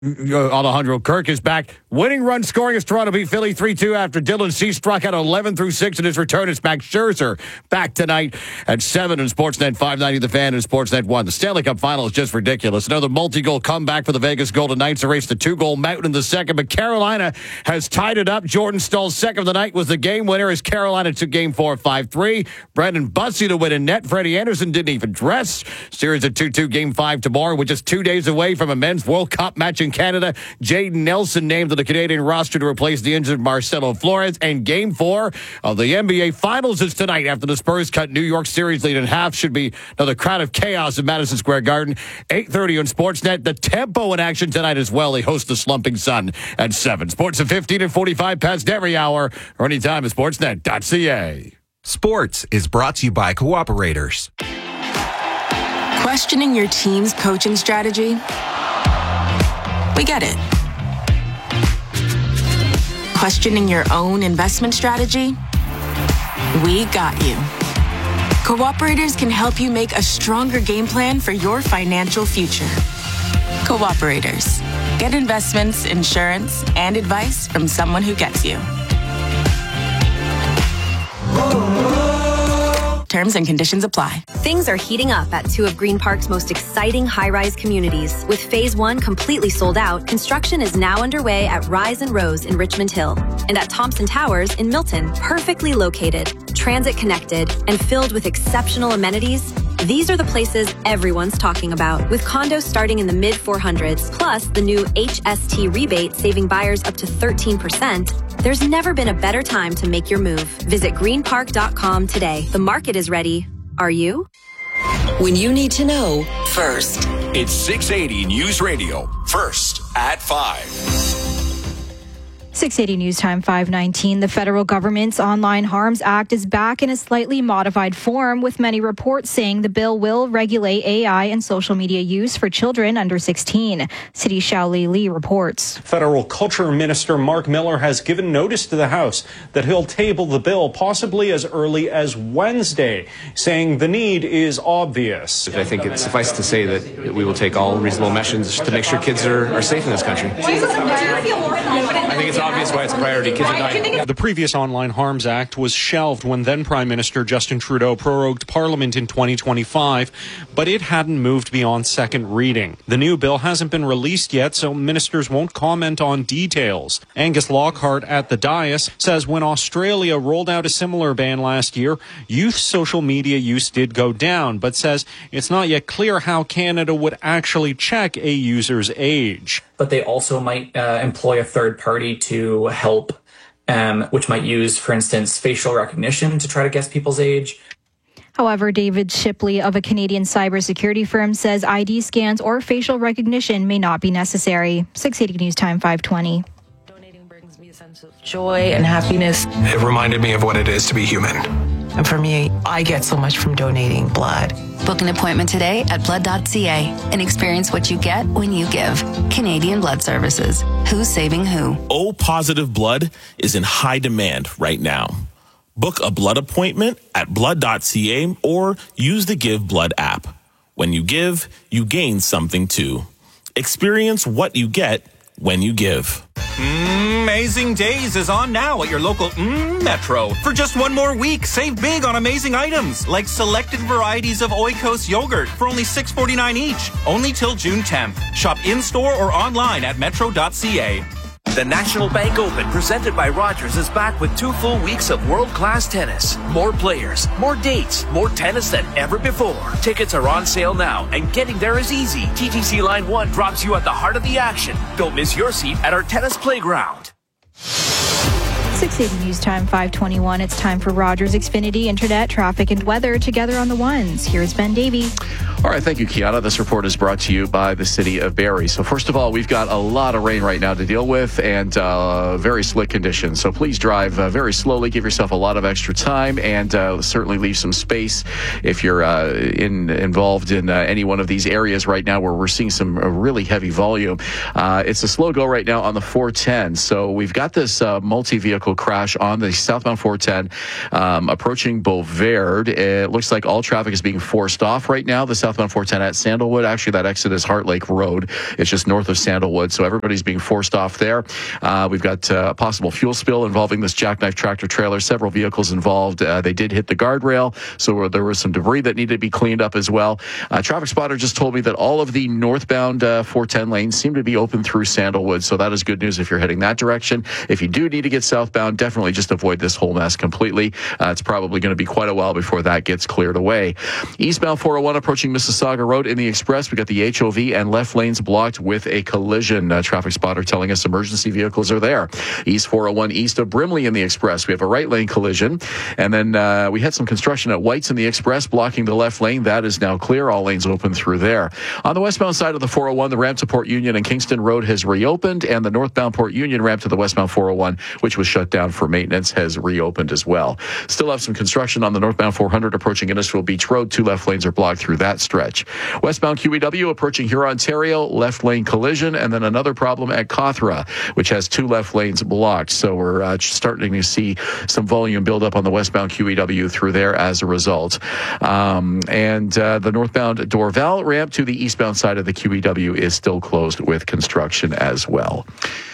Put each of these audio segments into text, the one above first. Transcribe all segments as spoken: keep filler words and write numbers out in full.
Alejandro Kirk is back. Winning run scoring as Toronto beat Philly three two after Dylan Cease struck out eleven through six in his return. It's Max Scherzer back tonight at seven in Sportsnet five ninety The Fan and Sportsnet one. The Stanley Cup Final is just ridiculous. Another multi-goal comeback for the Vegas Golden Knights. Erased the two-goal mountain in the second, but Carolina has tied it up. Jordan Stahl's second of the night was the game winner as Carolina took game four five three. Brendan Bussey to win in net. Freddie Anderson didn't even dress. Series at two two, game five tomorrow, with just two days away from a men's World Cup match in Canada. Jaden Nelson named to the Canadian roster to replace the injured Marcelo Flores. And game four of the N B A Finals is tonight after the Spurs cut New York series lead in half. Should be another crowd of chaos at Madison Square Garden. eight thirty on Sportsnet. The Tempo in action tonight as well. They host the slumping Sun at seven. Sports at fifteen and forty-five past every hour or anytime at sportsnet dot c a. Sports is brought to you by Cooperators. Questioning your team's coaching strategy? We get it. Questioning your own investment strategy? We got you. Cooperators can help you make a stronger game plan for your financial future. Cooperators. Get investments, insurance, and advice from someone who gets you. Terms and conditions apply. Things are heating up at two of Green Park's most exciting high-rise communities. With Phase one completely sold out, construction is now underway at Rise and Rose in Richmond Hill and at Thompson Towers in Milton. Perfectly located, transit-connected, and filled with exceptional amenities, these are the places everyone's talking about. With condos starting in the mid four hundreds, plus the new H S T rebate saving buyers up to thirteen percent, there's never been a better time to make your move. Visit green park dot com today. The market is ready. Are you? When you need to know first. It's six eighty News Radio. First at five. six eighty News Time five nineteen. The federal government's Online Harms Act is back in a slightly modified form, with many reports saying the bill will regulate A I and social media use for children under sixteen. City Xiaoli Lee reports. Federal Culture Minister Mark Miller has given notice to the House that he'll table the bill possibly as early as Wednesday, saying the need is obvious. I think it's suffice to say that we will take all reasonable measures to make sure kids are, are safe in this country. I think it's obvious why it's a priority. Kids are dying. The previous Online Harms Act was shelved when then Prime Minister Justin Trudeau prorogued Parliament in twenty twenty-five, but it hadn't moved beyond second reading. The new bill hasn't been released yet, so ministers won't comment on details. Angus Lockhart at the dais says when Australia rolled out a similar ban last year, youth social media use did go down, but says it's not yet clear how Canada would actually check a user's age. But they also might uh, employ a third party to help, um, which might use, for instance, facial recognition to try to guess people's age. However, David Shipley of a Canadian cybersecurity firm says I D scans or facial recognition may not be necessary. six eighty News Time five twenty. Donating brings me a sense of joy and happiness. It reminded me of what it is to be human. And for me, I get so much from donating blood. Book an appointment today at blood dot c a and experience what you get when you give. Canadian Blood Services. Who's saving who? O positive blood is in high demand right now. Book a blood appointment at blood dot c a or use the Give Blood app. When you give, you gain something too. Experience what you get when you give. Amazing Days is on now at your local mm, Metro. For just one more week, save big on amazing items like selected varieties of Oikos yogurt for only six forty-nine each. Only till June tenth. Shop in-store or online at metro dot c a. The National Bank Open, presented by Rogers, is back with two full weeks of world-class tennis. More players, more dates, more tennis than ever before. Tickets are on sale now, and getting there is easy. T T C Line one drops you at the heart of the action. Don't miss your seat at our tennis playground. six eighty News Time five twenty-one. It's time for Rogers Xfinity Internet, traffic, and weather together on the ones. Here's Ben Davey. All right, thank you, Kiana. This report is brought to you by the city of Barrie. So first of all, we've got a lot of rain right now to deal with and uh, very slick conditions. So please drive uh, very slowly. Give yourself a lot of extra time and uh, certainly leave some space if you're uh, in, involved in uh, any one of these areas right now where we're seeing some uh, really heavy volume. Uh, it's a slow go right now on the four ten. So we've got this uh, multi-vehicle crash on the southbound four ten um, approaching Beauvert. It looks like all traffic is being forced off right now. The south southbound four ten at Sandalwood. Actually, that exit is Heart Lake Road. It's just north of Sandalwood, so everybody's being forced off there. Uh, we've got uh, a possible fuel spill involving this jackknife tractor trailer. Several vehicles involved. Uh, they did hit the guardrail, so there was some debris that needed to be cleaned up as well. Uh, traffic spotter just told me that all of the northbound uh, four ten lanes seem to be open through Sandalwood, so that is good news if you're heading that direction. If you do need to get southbound, definitely just avoid this whole mess completely. Uh, it's probably going to be quite a while before that gets cleared away. Eastbound four oh one approaching Mississauga Road in the express. We got the H O V and left lanes blocked with a collision. Uh, traffic spotter telling us emergency vehicles are there. East four oh one east of Brimley in the express. We have a right lane collision. And then uh, we had some construction at White's in the express blocking the left lane. That is now clear. All lanes open through there. On the westbound side of the four oh one, the ramp to Port Union and Kingston Road has reopened, and the northbound Port Union ramp to the westbound four oh one, which was shut down for maintenance, has reopened as well. Still have some construction on the northbound four hundred approaching Innisfil Beach Road. Two left lanes are blocked through that stretch. Westbound Q E W approaching Huron, Ontario, left lane collision, and then another problem at Cawthra, which has two left lanes blocked. So we're uh, starting to see some volume build up on the westbound Q E W through there as a result. Um, and uh, the northbound Dorval ramp to the eastbound side of the Q E W is still closed with construction as well.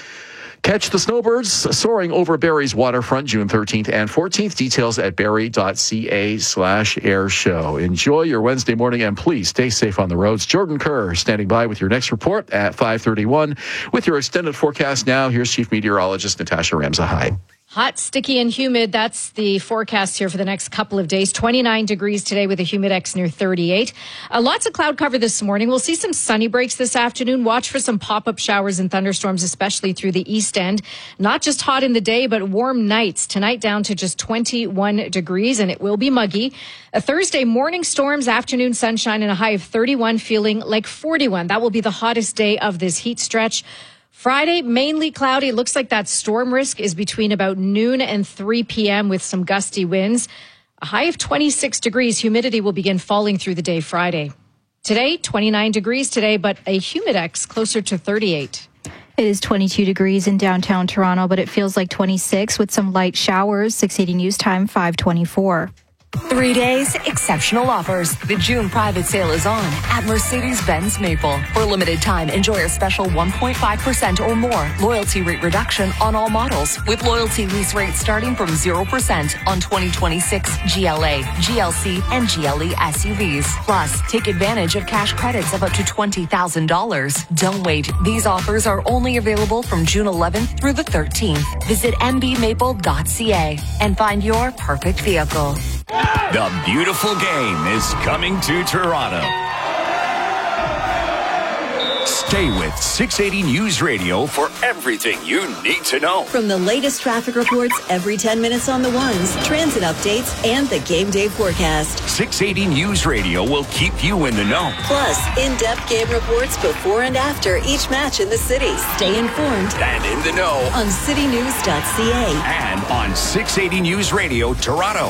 Catch the snowbirds soaring over Barrie's waterfront June thirteenth and fourteenth. Details at barrie.ca slash air show. Enjoy your Wednesday morning and please stay safe on the roads. Jordan Kerr standing by with your next report at five thirty-one. With your extended forecast now, here's Chief Meteorologist Natasha Ramzahai. Hot, sticky, and humid. That's the forecast here for the next couple of days. twenty-nine degrees today with a humidex near thirty-eight. Uh, lots of cloud cover this morning. We'll see some sunny breaks this afternoon. Watch for some pop-up showers and thunderstorms, especially through the east end. Not just hot in the day, but warm nights. Tonight down to just twenty-one degrees, and it will be muggy. A Thursday, morning storms, afternoon sunshine, and a high of thirty-one, feeling like forty-one. That will be the hottest day of this heat stretch. Friday, mainly cloudy. It looks like that storm risk is between about noon and three p.m. with some gusty winds. A high of twenty-six degrees. Humidity will begin falling through the day Friday. Today, twenty-nine degrees today, but a humidex closer to thirty-eight. It is twenty-two degrees in downtown Toronto, but it feels like twenty-six with some light showers. six eighty News Time, five twenty-four. Three days, exceptional offers. The June private sale is on at Mercedes-Benz Maple. For a limited time, enjoy a special one point five percent or more loyalty rate reduction on all models, with loyalty lease rates starting from zero percent on twenty twenty-six G L A, G L C, and G L E S U Vs. Plus, take advantage of cash credits of up to twenty thousand dollars. Don't wait. These offers are only available from June eleventh through the thirteenth. Visit m b maple dot c a and find your perfect vehicle. The beautiful game is coming to Toronto. Stay with six eighty News Radio for everything you need to know. From the latest traffic reports every ten minutes on the ones, transit updates, and the game day forecast. six eighty News Radio will keep you in the know. Plus, in-depth game reports before and after each match in the city. Stay informed and in the know on city news dot c a and on six eighty News Radio Toronto.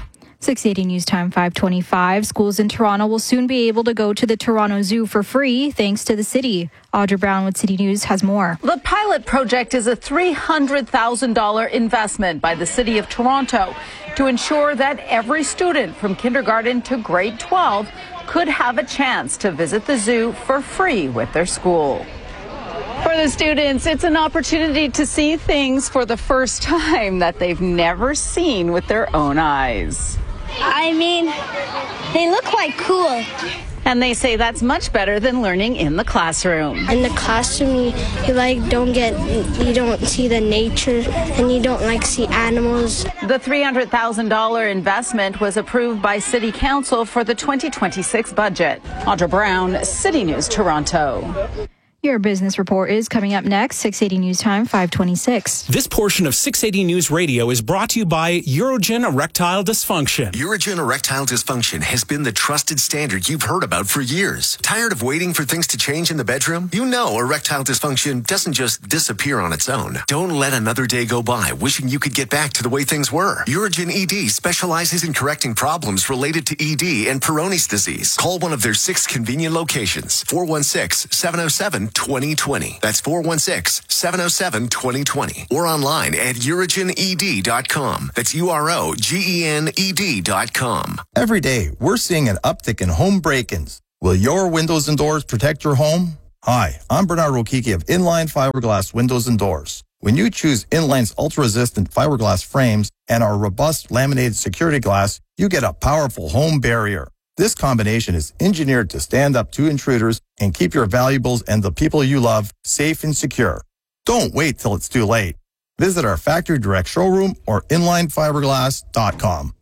six eighty News Time, five twenty-five. Schools in Toronto will soon be able to go to the Toronto Zoo for free thanks to the city. Audra Brown with City News has more. The pilot project is a three hundred thousand dollars investment by the City of Toronto to ensure that every student from kindergarten to grade twelve could have a chance to visit the zoo for free with their school. For the students, it's an opportunity to see things for the first time that they've never seen with their own eyes. I mean, they look quite cool. And they say that's much better than learning in the classroom. In the classroom, you, you like don't get, you don't see the nature, and you don't like see animals. The three hundred thousand dollars investment was approved by City Council for the twenty twenty-six budget. Audra Brown, City News, Toronto. Your business report is coming up next. six eighty News Time, five twenty-six. This portion of six eighty News Radio is brought to you by Urogen Erectile Dysfunction. Urogen Erectile Dysfunction has been the trusted standard you've heard about for years. Tired of waiting for things to change in the bedroom? You know erectile dysfunction doesn't just disappear on its own. Don't let another day go by wishing you could get back to the way things were. Urogen E D specializes in correcting problems related to E D and Peyronie's disease. Call one of their six convenient locations. four one six, seven oh seven, two oh two oh. That's four one six, seven oh seven, two oh two oh. Or online at urogen e d dot com. That's U R O G E N E D dot com. Every day, we're seeing an uptick in home break-ins. Will your windows and doors protect your home? Hi, I'm Bernard Rokiki of Inline Fiberglass Windows and Doors. When you choose Inline's ultra-resistant fiberglass frames and our robust laminated security glass, you get a powerful home barrier. This combination is engineered to stand up to intruders and keep your valuables and the people you love safe and secure. Don't wait till it's too late. Visit our factory direct showroom or inline fiberglass dot com.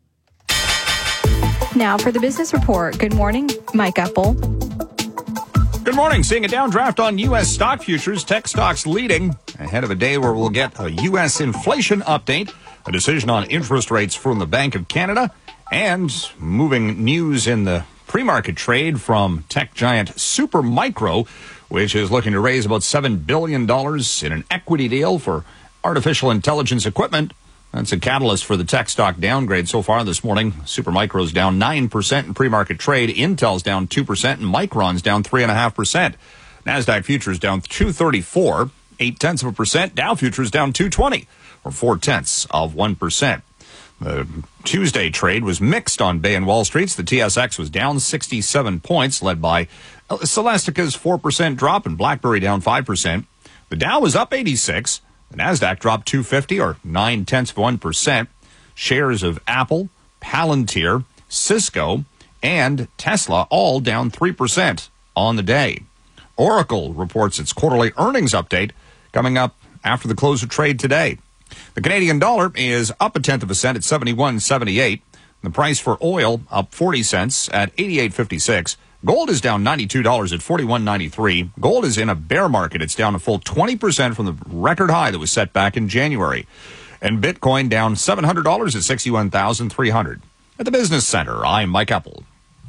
Now for the business report. Good morning, Mike Apple. Good morning. Seeing a downdraft on U S stock futures, tech stocks leading ahead of a day where we'll get a U S inflation update, a decision on interest rates from the Bank of Canada, and moving news in the pre-market trade from tech giant Supermicro, which is looking to raise about seven billion dollars in an equity deal for artificial intelligence equipment. That's a catalyst for the tech stock downgrade so far this morning. Supermicro's down nine percent in pre-market trade. Intel's down two percent and Micron's down three point five percent. NASDAQ futures down two thirty-four, eight tenths of a percent. Dow futures down two twenty, or four tenths of one percent. The Tuesday trade was mixed on Bay and Wall Streets. The T S X was down sixty-seven points, led by Celestica's four percent drop and BlackBerry down five percent. The Dow was up eighty-six. The NASDAQ dropped two fifty, or nine tenths of one percent. Shares of Apple, Palantir, Cisco, and Tesla all down three percent on the day. Oracle reports its quarterly earnings update coming up after the close of trade today. The Canadian dollar is up a tenth of a cent at seventy-one seventy-eight. The price for oil up forty cents at eighty-eight fifty-six. Gold is down ninety-two dollars at forty-one ninety-three. Gold is in a bear market. It's down a full twenty percent from the record high that was set back in January. And Bitcoin down seven hundred dollars at sixty-one thousand three hundred dollars. At the Business Center, I'm Mike Apple.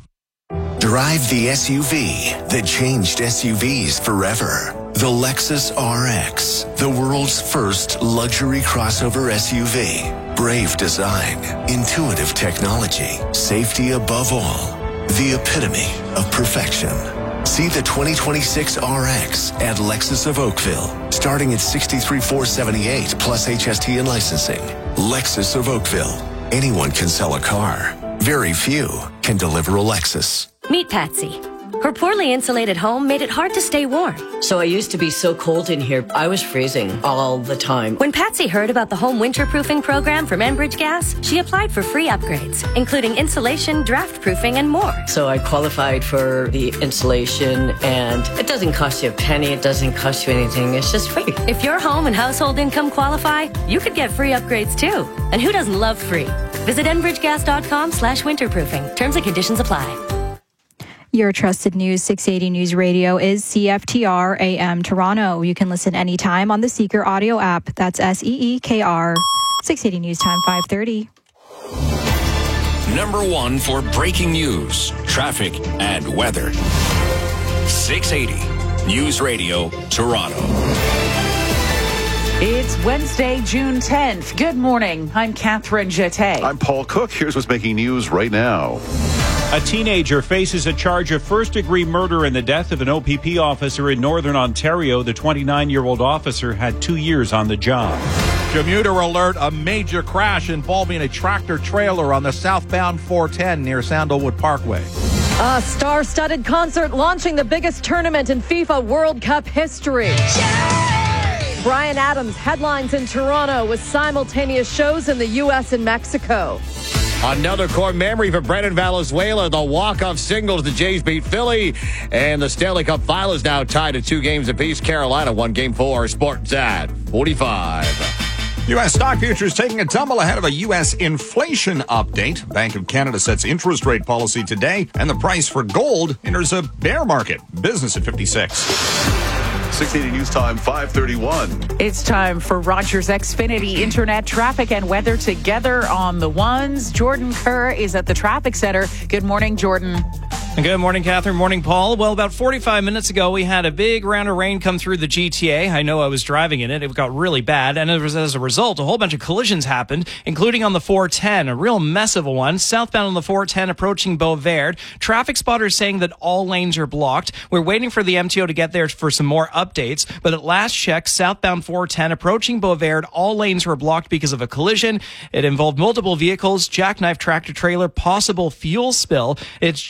Drive the S U V that changed S U Vs forever. The Lexus R X, the world's first luxury crossover S U V. Brave design, intuitive technology, safety above all. The epitome of perfection. See the twenty twenty-six R X at Lexus of Oakville, starting at sixty-three thousand four hundred seventy-eight dollars plus H S T and licensing. Lexus of Oakville. Anyone can sell a car. Very few can deliver a Lexus. Meet Patsy. Her poorly insulated home made it hard to stay warm. So I used to be so cold in here, I was freezing all the time. When Patsy heard about the home winterproofing program from Enbridge Gas, she applied for free upgrades, including insulation, draft proofing, and more. So I qualified for the insulation, and it doesn't cost you a penny. It doesn't cost you anything. It's just free. If your home and household income qualify, you could get free upgrades too. And who doesn't love free? Visit enbridgegas.com slash winterproofing. Terms and conditions apply. Your trusted news six eighty News Radio is C F T R A M Toronto. You can listen anytime on the Seeker audio app. That's S E E K R. six eighty News Time, five thirty. Number one for breaking news, traffic, and weather. six eighty News Radio, Toronto. It's Wednesday, June tenth. Good morning. I'm Catherine Jeté. I'm Paul Cook. Here's what's making news right now. A teenager faces a charge of first-degree murder in the death of an O P P officer in Northern Ontario. The twenty-nine-year-old officer had two years on the job. Commuter alert, a major crash involving a tractor-trailer on the southbound four ten near Sandalwood Parkway. A star-studded concert launching the biggest tournament in FIFA World Cup history. Yay! Bryan Adams headlines in Toronto with simultaneous shows in the U S and Mexico. Another core memory for Brendan Valenzuela. The walk-off single as the Jays beat Philly. And the Stanley Cup final is now tied at two games apiece. Carolina won game four. Sports at forty-five. U S stock futures taking a tumble ahead of a U S inflation update. Bank of Canada sets interest rate policy today, and the price for gold enters a bear market. Business at fifty-six. six eighty News Time, five thirty-one. It's time for Rogers Xfinity Internet traffic and weather together on the ones. Jordan Kerr is at the traffic center. Good morning, Jordan. Good morning, Catherine. Morning, Paul. Well, about forty-five minutes ago, we had a big round of rain come through the G T A. I know I was driving in it. It got really bad. And as a result, a whole bunch of collisions happened, including on the four ten. A real mess of a one. Southbound on the four ten approaching Beauvert. Traffic spotters saying that all lanes are blocked. We're waiting for the M T O to get there for some more updates. But at last check, southbound four ten approaching Beauvert, all lanes were blocked because of a collision. It involved multiple vehicles, jackknife tractor trailer, possible fuel spill. It's jammed approaching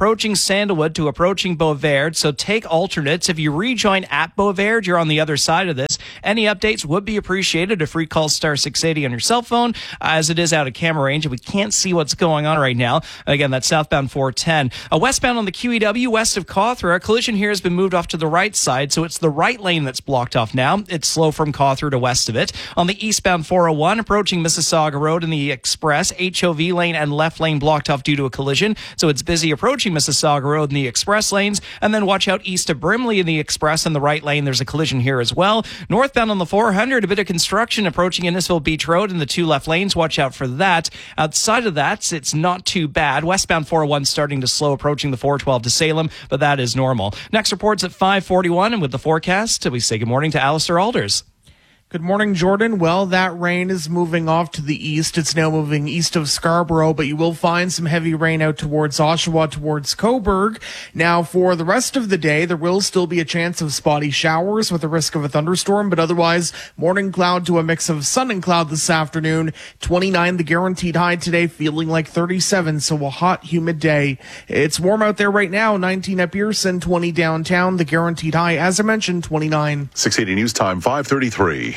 approaching Sandalwood to approaching Beauvert. So take alternates. If you rejoin at Beauvert, you're on the other side of this. Any updates would be appreciated. A free call star six eighty on your cell phone, as it is out of camera range. And we can't see what's going on right now. Again, that's southbound four ten. Uh, westbound on the Q E W, west of Cawthra. A collision here has been moved off to the right side, so it's the right lane that's blocked off now. It's slow from Cawthra to west of it. On the eastbound four oh one, approaching Mississauga Road in the express, H O V lane and left lane blocked off due to a collision. So it's busy approaching Mississauga Road in the express lanes. And then watch out east of Brimley in the express in the right lane. There's a collision here as well. Northbound on the four hundred, a bit of construction approaching Innisfil Beach Road in the two left lanes. Watch out for that. Outside of that, it's not too bad. Westbound four oh one starting to slow approaching the four twelve to Salem, but that is normal. Next report's at five forty-one, and with the forecast, we say good morning to Alistair Alders. Good morning, Jordan. Well, that rain is moving off to the east. It's now moving east of Scarborough, but you will find some heavy rain out towards Oshawa, towards Cobourg. Now, for the rest of the day, there will still be a chance of spotty showers with a risk of a thunderstorm, but otherwise, morning cloud to a mix of sun and cloud this afternoon. twenty-nine, the guaranteed high today, feeling like thirty-seven, so a hot, humid day. It's warm out there right now, nineteen at Pearson, twenty downtown. The guaranteed high, as I mentioned, twenty-nine. six eighty News Time, five thirty-three.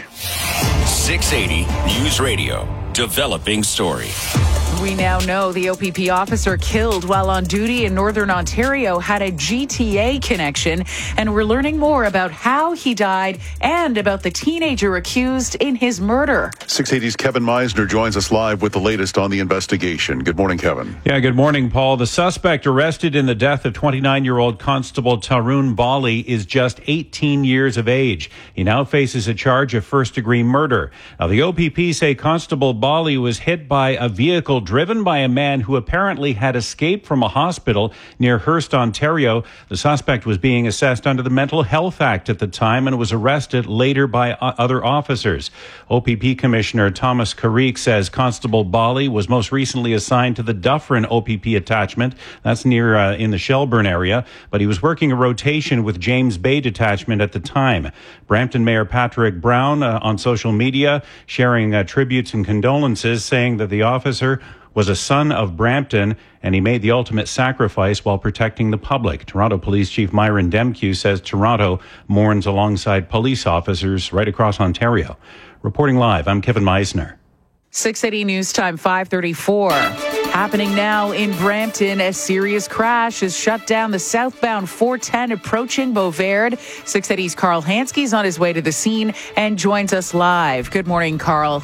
six eighty News Radio, developing story. We now know the O P P officer killed while on duty in Northern Ontario had a G T A connection, and we're learning more about how he died and about the teenager accused in his murder. six eighty's Kevin Meisner joins us live with the latest on the investigation. Good morning, Kevin. Yeah, good morning, Paul. The suspect arrested in the death of twenty-nine-year-old Constable Tarun Bali is just eighteen years of age. He now faces a charge of first-degree murder. Now, the O P P say Constable Bali was hit by a vehicle driven by a man who apparently had escaped from a hospital near Hearst, Ontario. The suspect was being assessed under the Mental Health Act at the time and was arrested later by other officers. O P P Commissioner Thomas Carrick says Constable Bali was most recently assigned to the Dufferin O P P attachment. That's near uh, in the Shelburne area, but he was working a rotation with James Bay Detachment at the time. Brampton Mayor Patrick Brown uh, on social media sharing uh, tributes and condolences, saying that the officer was a son of Brampton, and he made the ultimate sacrifice while protecting the public. Toronto Police Chief Myron Demkew says Toronto mourns alongside police officers right across Ontario. Reporting live, I'm Kevin Meisner. six eighty News Time, five thirty-four. Happening now in Brampton, a serious crash has shut down the southbound four ten approaching Beauvert. six eighty's Carl Hansky's on his way to the scene and joins us live. Good morning, Carl.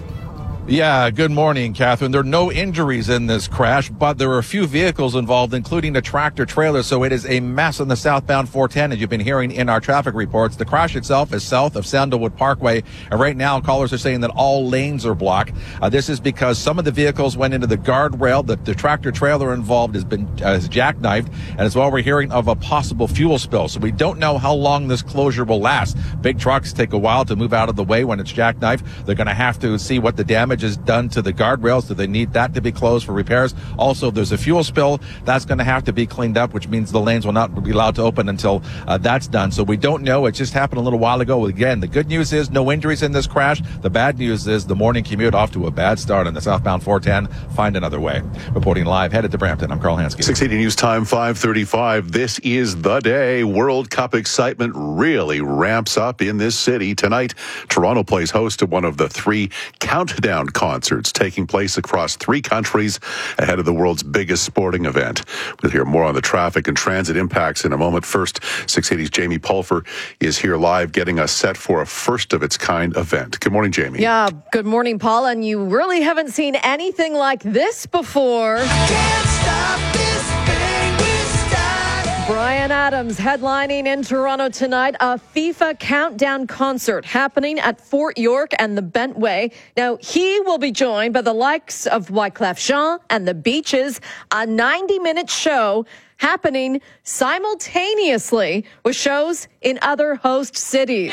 Yeah, good morning, Catherine. There are no injuries in this crash, but there are a few vehicles involved, including a tractor trailer, so it is a mess on the southbound four ten, as you've been hearing in our traffic reports. The crash itself is south of Sandalwood Parkway, and right now callers are saying that all lanes are blocked. Uh, this is because some of the vehicles went into the guardrail. The, the tractor trailer involved has been uh, has jackknifed, and as well we're hearing of a possible fuel spill, so we don't know how long this closure will last. Big trucks take a while to move out of the way when it's jackknifed. They're going to have to see what the damage is done to the guardrails. So they need that to be closed for repairs. Also, if there's a fuel spill, that's going to have to be cleaned up, which means the lanes will not be allowed to open until uh, that's done. So we don't know. It just happened a little while ago. Again, the good news is no injuries in this crash. The bad news is the morning commute off to a bad start on the southbound four ten. Find another way. Reporting live, headed to Brampton, I'm Carl Hansky. six eighty News Time, five thirty-five. This is the day. World Cup excitement really ramps up in this city. Tonight, Toronto plays host to one of the three countdown concerts taking place across three countries ahead of the world's biggest sporting event. We'll hear more on the traffic and transit impacts in a moment. First, six eighty's Jamie Pulfer is here live getting us set for a first-of-its-kind event. Good morning, Jamie. Yeah, good morning, Paul. And you really haven't seen anything like this before. Can't stop this thing we started. Bryan Adams headlining in Toronto tonight, a FIFA countdown concert happening at Fort York and the Bentway. Now, he will be joined by the likes of Wyclef Jean and the Beaches, a ninety-minute show happening simultaneously with shows in other host cities.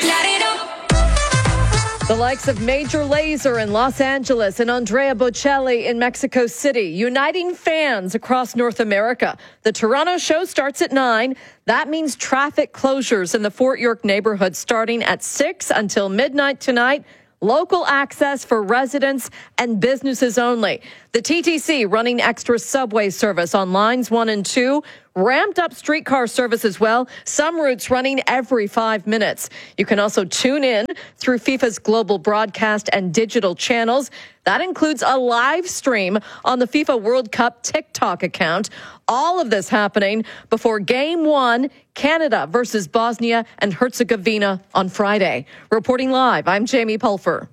The likes of Major Lazer in Los Angeles and Andrea Bocelli in Mexico City, uniting fans across North America. The Toronto show starts at nine. That means traffic closures in the Fort York neighborhood starting at six until midnight tonight. Local access for residents and businesses only. The T T C running extra subway service on lines one and two, ramped up streetcar service as well. Some routes running every five minutes. You can also tune in through FIFA's global broadcast and digital channels. That includes a live stream on the FIFA World Cup TikTok account. All of this happening before game one, Canada versus Bosnia and Herzegovina on Friday. Reporting live, I'm Jamie Pulfer.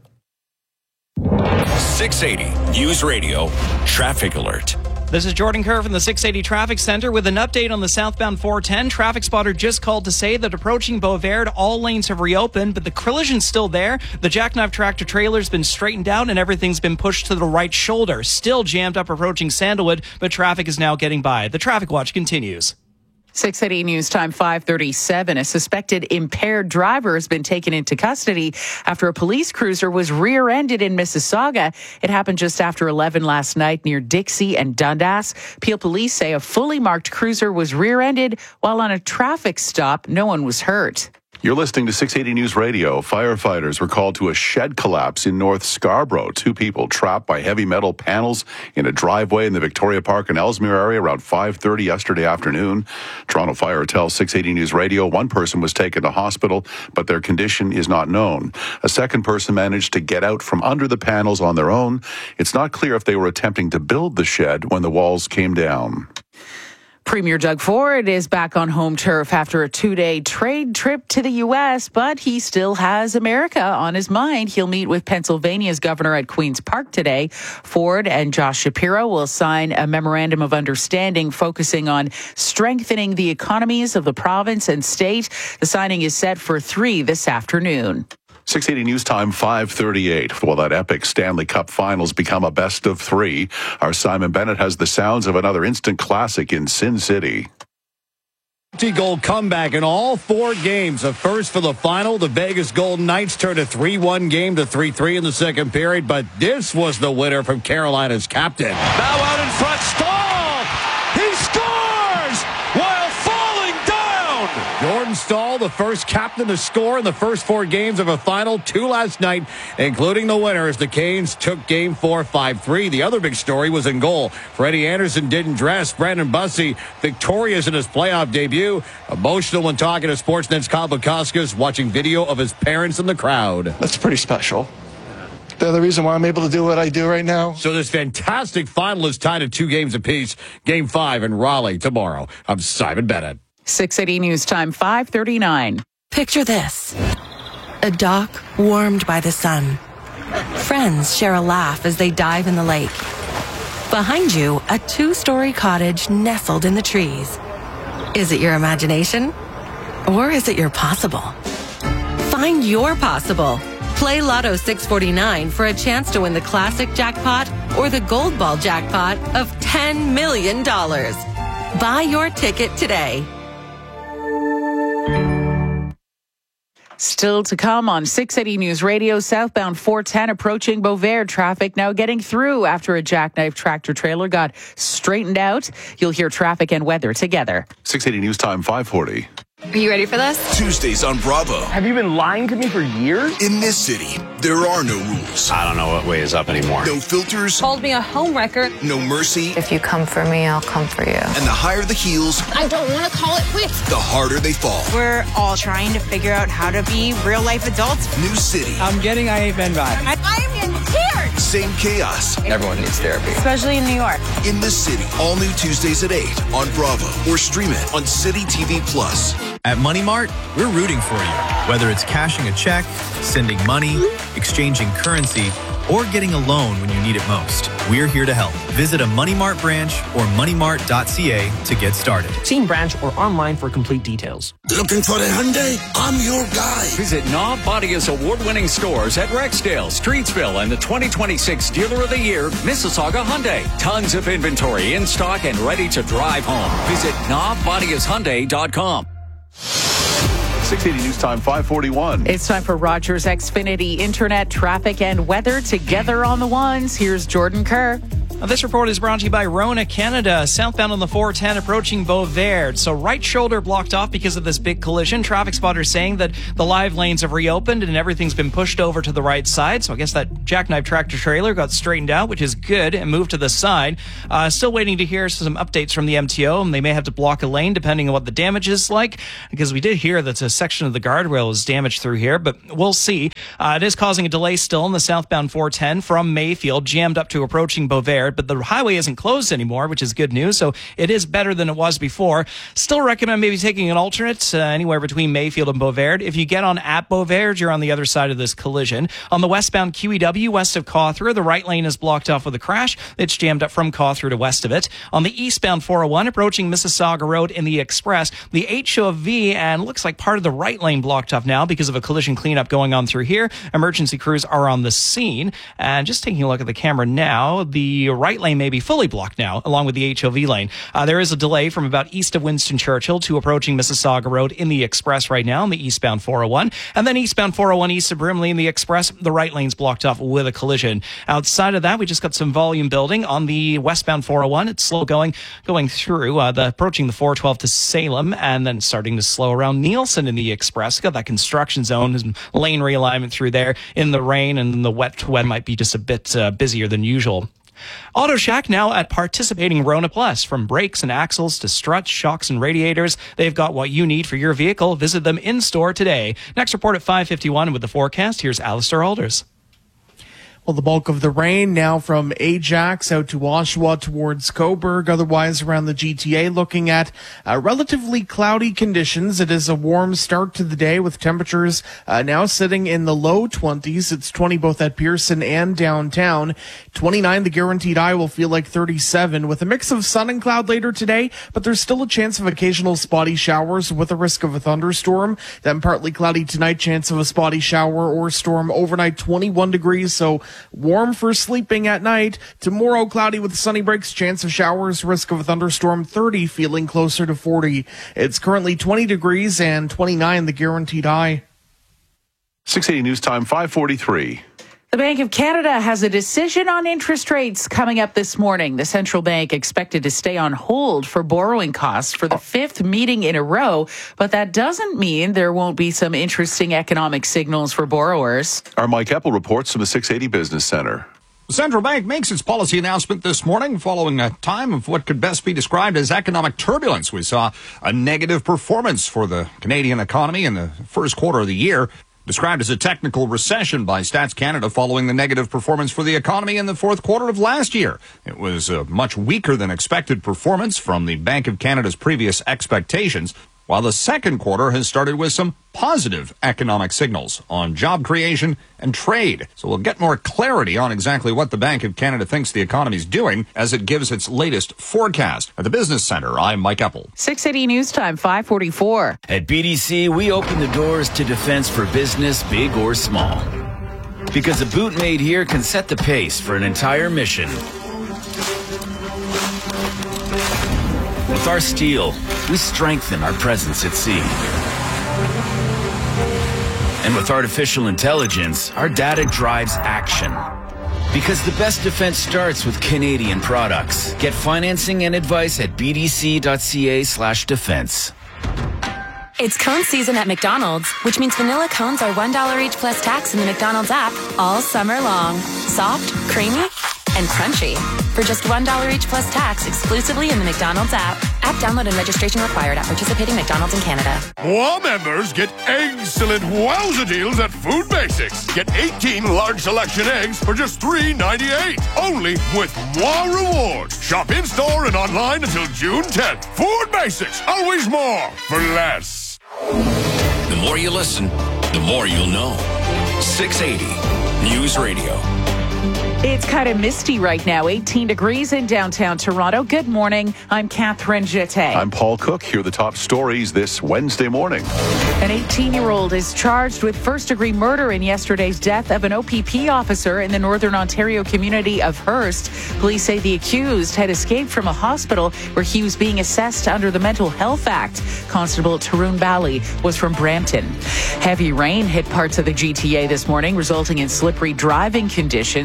six eighty News Radio Traffic Alert. This is Jordan Kerr from the six eighty Traffic Center with an update on the southbound four ten. Traffic spotter just called to say that approaching Beauverde, all lanes have reopened, but the collision's still there. The jackknife tractor trailer's been straightened out and everything's been pushed to the right shoulder. Still jammed up approaching Sandalwood, but traffic is now getting by. The Traffic Watch continues. six eighty News Time five thirty-seven. A suspected impaired driver has been taken into custody after a police cruiser was rear-ended in Mississauga. It happened just after eleven last night near Dixie and Dundas. Peel police say a fully marked cruiser was rear-ended while on a traffic stop. No one was hurt. You're listening to six eighty News Radio. Firefighters were called to a shed collapse in North Scarborough. Two people trapped by heavy metal panels in a driveway in the Victoria Park and Ellesmere area around five thirty yesterday afternoon. Toronto Fire tells six eighty News Radio one person was taken to hospital, but their condition is not known. A second person managed to get out from under the panels on their own. It's not clear if they were attempting to build the shed when the walls came down. Premier Doug Ford is back on home turf after a two-day trade trip to the U S, but he still has America on his mind. He'll meet with Pennsylvania's governor at Queen's Park today. Ford and Josh Shapiro will sign a memorandum of understanding focusing on strengthening the economies of the province and state. The signing is set for three this afternoon. six eighty News Time five thirty-eight. Will that epic Stanley Cup Finals become a best of three? Our Simon Bennett has the sounds of another instant classic in Sin City. Goal comeback in all four games. A first for the final. The Vegas Golden Knights turned a three one game to three three in the second period, but this was the winner from Carolina's captain. Now out in front, Stahl! He scores while falling down! Jordan Stahl, the first captain to score in the first four games of a final, two last night, including the winner as the Canes took game four five three. The other big story was in goal. Freddie Anderson didn't dress. Brandon Bussey victorious in his playoff debut. Emotional when talking to Sportsnet's Kyle Bukauskas, watching video of his parents in the crowd. That's pretty special. They're the reason why I'm able to do what I do right now. So this fantastic final is tied at two games apiece. Game five in Raleigh tomorrow. I'm Simon Bennett. six eighty News Time five thirty-nine. Picture this. A dock warmed by the sun. Friends share a laugh as they dive in the lake. Behind you, a two-story cottage nestled in the trees. Is it your imagination? Or is it your possible? Find your possible. Play Lotto six forty-nine for a chance to win the classic jackpot or the gold ball jackpot of ten million dollars. Buy your ticket today. Still to come on six eighty News Radio, southbound four ten approaching Beauverde. Traffic now getting through after a jackknife tractor trailer got straightened out. You'll hear traffic and weather together. six eighty News Time five forty. Are you ready for this? Tuesdays on Bravo. Have you been lying to me for years? In this city, there are no rules. I don't know what way is up anymore. No filters. Called me a homewrecker. No mercy. If you come for me, I'll come for you. And the higher the heels, I don't want to call it quits. the harder they fall. We're all trying to figure out how to be real life adults. New city. I'm getting I Hate Men vibes. I, I'm in tears. Same chaos. Everyone needs therapy. Especially in New York. In this city. All new Tuesdays at eight on Bravo. Or stream it on City T V Plus. At Money Mart, we're rooting for you. Whether it's cashing a check, sending money, exchanging currency, or getting a loan when you need it most, we're here to help. Visit a Money Mart branch or money mart dot c a to get started. See in branch or online for complete details. Looking for a Hyundai? I'm your guy. Visit Knob Bodia's award-winning stores at Rexdale, Streetsville, and the twenty twenty-six Dealer of the Year, Mississauga Hyundai. Tons of inventory in stock and ready to drive home. Visit knob bodias hyundai dot com. six eighty News Time five forty-one. It's time for Rogers Xfinity Internet, traffic, and weather together on the ones. Here's Jordan Kerr. Now, this report is brought to you by Rona Canada. Southbound on the four ten approaching Beauvert. So right shoulder blocked off because of this big collision. Traffic spotters saying that the live lanes have reopened and everything's been pushed over to the right side. So I guess that jackknife tractor trailer got straightened out, which is good, and moved to the side. Uh, still waiting to hear some updates from the M T O, and they may have to block a lane depending on what the damage is like, because we did hear that a section of the guardrail is damaged through here, but we'll see. Uh, it is causing a delay still in the southbound four ten from Mayfield, jammed up to approaching Beauvert. But the highway isn't closed anymore, which is good news. So it is better than it was before. Still recommend maybe taking an alternate uh, anywhere between Mayfield and Beauvert. If you get on at Beauvert, you're on the other side of this collision. On the westbound Q E W west of Cawthra, the right lane is blocked off with a crash. It's jammed up from Cawthra to west of it. On the eastbound four oh one approaching Mississauga Road in the Express, the H O V and looks like part of the right lane blocked off now because of a collision cleanup going on through here. Emergency crews are on the scene. And just taking a look at the camera now, the right lane may be fully blocked now, along with the H O V lane. Uh, there is a delay from about east of Winston Churchill to approaching Mississauga Road in the Express right now on the eastbound four oh one. And then eastbound four oh one east of Brimley in the Express, the right lane's blocked off with a collision. Outside of that, we just got some volume building on the westbound four oh one. It's slow going, going through, uh, the approaching the four twelve to Salem, and then starting to slow around Nielsen in the Express. Got that construction zone, lane realignment through there in the rain, and the wet wet might be just a bit uh, busier than usual. Auto Shack now at participating Rona Plus. From brakes and axles to struts, shocks, and radiators, they've got what you need for your vehicle. Visit them in store today. Next report at five fifty-one with the forecast. Here's Alistair Alders. Well, the bulk of the rain now from Ajax out to Oshawa towards Cobourg. Otherwise, around the G T A, looking at uh, relatively cloudy conditions. It is a warm start to the day with temperatures uh, now sitting in the low twenties. It's twenty both at Pearson and downtown. twenty-nine, the guaranteed high will feel like thirty-seven, with a mix of sun and cloud later today, but there's still a chance of occasional spotty showers with a risk of a thunderstorm. Then partly cloudy tonight, chance of a spotty shower or storm overnight, twenty-one degrees, so warm for sleeping at night. Tomorrow, cloudy with sunny breaks, chance of showers, risk of a thunderstorm, thirty, feeling closer to forty. It's currently twenty degrees and twenty-nine, the guaranteed high. six eighty News Time, five forty-three. The Bank of Canada has a decision on interest rates coming up this morning. The central bank expected to stay on hold for borrowing costs for the fifth meeting in a row, but that doesn't mean there won't be some interesting economic signals for borrowers. Our Mike Eppel reports from the six eighty Business Center. The central bank makes its policy announcement this morning following a time of what could best be described as economic turbulence. We saw a negative performance for the Canadian economy in the first quarter of the year, described as a technical recession by Stats Canada following the negative performance for the economy in the fourth quarter of last year. It was a much weaker than expected performance from the Bank of Canada's previous expectations, while the second quarter has started with some positive economic signals on job creation and trade. So we'll get more clarity on exactly what the Bank of Canada thinks the economy's doing as it gives its latest forecast. At the Business Center, I'm Mike Eppel. six eighty News Time, five forty-four. At B D C, we open the doors to defense for business, big or small. Because a boot made here can set the pace for an entire mission. With our steel, we strengthen our presence at sea. And with artificial intelligence, our data drives action. Because the best defense starts with Canadian products. Get financing and advice at bdc.ca slash defense. It's cone season at McDonald's, which means vanilla cones are one dollar each plus tax in the McDonald's app all summer long. Soft, creamy, and crunchy. For just one dollar each plus tax exclusively in the McDonald's app. App download and registration required at participating McDonald's in Canada. More members get excellent wowza deals at Food Basics. Get eighteen large selection eggs for just three ninety-eight. Only with more rewards. Shop in-store and online until June tenth. Food Basics. Always more for less. The more you listen, the more you'll know. six eighty News Radio. It's kind of misty right now, eighteen degrees in downtown Toronto. Good morning. I'm Catherine Jeté. I'm Paul Cook. Here are the top stories this Wednesday morning. An eighteen-year-old is charged with first-degree murder in yesterday's death of an O P P officer in the Northern Ontario community of Hearst. Police say the accused had escaped from a hospital where he was being assessed under the Mental Health Act. Constable Tarun Bali was from Brampton. Heavy rain hit parts of the G T A this morning, resulting in slippery driving conditions.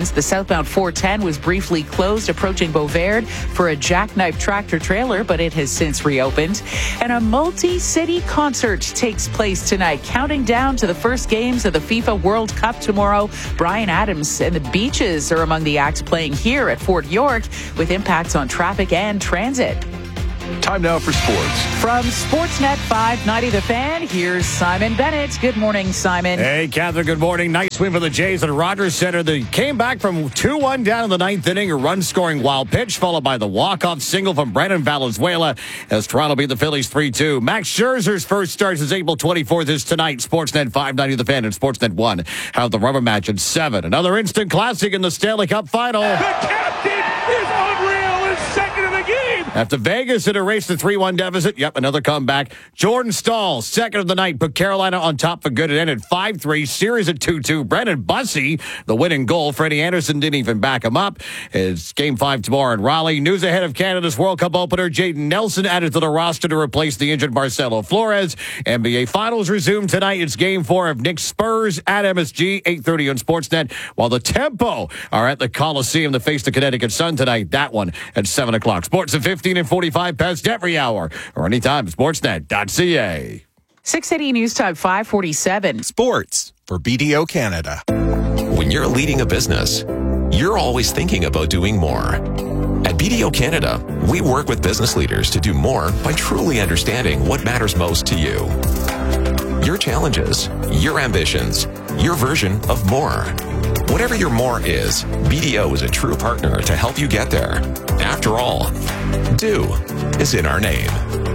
lanes. The southbound four ten was briefly closed approaching Beauvert for a jackknife tractor trailer, but it has since reopened. And a multi-city concert takes place tonight, counting down to the first games of the FIFA World Cup tomorrow. Bryan Adams and the Beaches are among the acts playing here at Fort York, with impacts on traffic and transit. Time now for sports. From Sportsnet five ninety The Fan, here's Simon Bennett. Good morning, Simon. Hey, Catherine, good morning. Nice win for the Jays at Rogers Center. They came back from two one down in the ninth inning, a run-scoring wild pitch, followed by the walk-off single from Brandon Valenzuela as Toronto beat the Phillies three two. Max Scherzer's first start is April twenty-fourth is tonight. Sportsnet five ninety The Fan and Sportsnet one have the rubber match at seven. Another instant classic in the Stanley Cup final. The captain is unreal in second of the game. After Vegas had erased the three one deficit, yep, another comeback. Jordan Staal, second of the night, put Carolina on top for good. It ended five three, series at two two. Brendan Bussey, the winning goal. Freddie Anderson didn't even back him up. It's game five tomorrow in Raleigh. News ahead of Canada's World Cup opener. Jaden Nelson added to the roster to replace the injured Marcelo Flores. N B A Finals resume tonight. It's game four of Knicks Spurs at M S G, eight thirty on Sportsnet, while the Tempo are at the Coliseum to face the Connecticut Sun tonight. That one at seven o'clock. Sports at fifteen and forty-five past every hour or anytime at sportsnet dot c a. six eighty News Time five forty-seven. Sports for B D O Canada. When you're leading a business, you're always thinking about doing more. At B D O Canada, we work with business leaders to do more by truly understanding what matters most to you. Your challenges, your ambitions, your version of more. Whatever your more is, B D O is a true partner to help you get there. After all, do is in our name.